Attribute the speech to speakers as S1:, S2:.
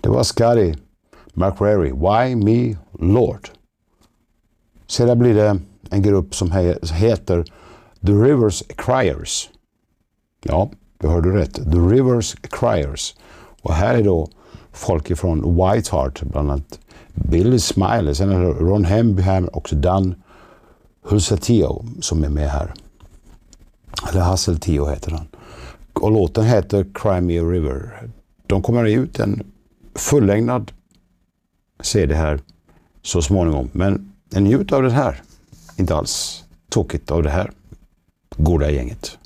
S1: Det var Scotty McCreary, Why Me Lord. Sedan blir det en grupp som heter The Rivers Cryers. Ja, du hörde rätt. The Rivers Cryers. Och här är då folk från White Heart, bland annat Billy Smiley, sen är det Ron Hemby här och Dan Hulsetio som är med här. Eller Hasseltio heter han. Och låten heter Cry Me a River. De kommer ut en fullängdad CD här så småningom. Men en njut av det här. Inte alls tokigt av det här goda gänget.